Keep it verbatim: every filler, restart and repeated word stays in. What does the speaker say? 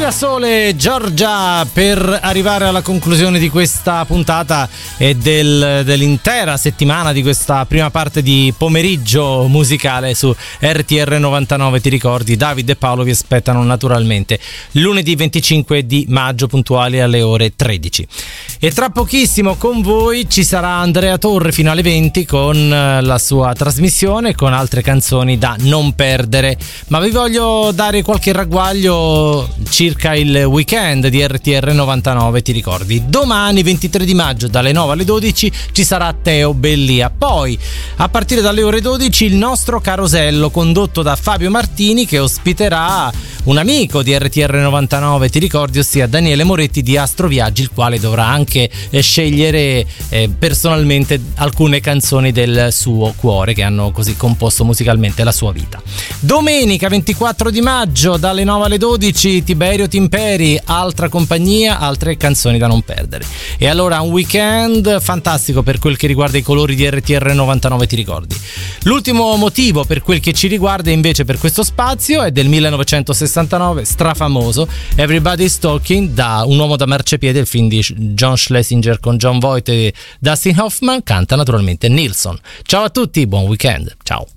Girasole Giorgia per arrivare alla conclusione di questa puntata e del, dell'intera settimana di questa prima parte di pomeriggio musicale su R T R novantanove. Ti ricordi, Davide e Paolo vi aspettano naturalmente lunedì venticinque di maggio puntuali alle ore tredici. E tra pochissimo con voi ci sarà Andrea Torre fino alle venti con la sua trasmissione, con altre canzoni da non perdere. Ma vi voglio dare qualche ragguaglio circa il weekend di R T R novantanove. Ti ricordi, domani ventitré di maggio dalle nove alle dodici ci sarà Teo Bellia. Poi a partire dalle ore dodici il nostro carosello condotto da Fabio Martini, che ospiterà un amico di R T R novantanove, ti ricordi, ossia Daniele Moretti di Astroviaggi, il quale dovrà anche eh, scegliere eh, personalmente alcune canzoni del suo cuore che hanno così composto musicalmente la sua vita. Domenica ventiquattro di maggio dalle nove alle dodici Tiberio Timperi, altra compagnia, altre canzoni da non perdere. E allora un weekend fantastico per quel che riguarda i colori di R T R novantanove, ti ricordi. L'ultimo motivo per quel che ci riguarda invece per questo spazio è del millenovecentosessantanove, strafamoso, Everybody's Talking, da Un uomo da marciapiede, il film di John Schlesinger con John Voight e Dustin Hoffman, canta naturalmente Nilsson. Ciao a tutti, buon weekend, ciao.